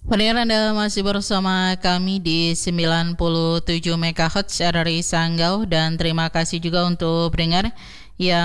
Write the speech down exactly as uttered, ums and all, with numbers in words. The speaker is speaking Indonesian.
Pendengar, Anda masih bersama kami di sembilan puluh tujuh megahertz R R I Sanggau, dan terima kasih juga untuk pendengar yang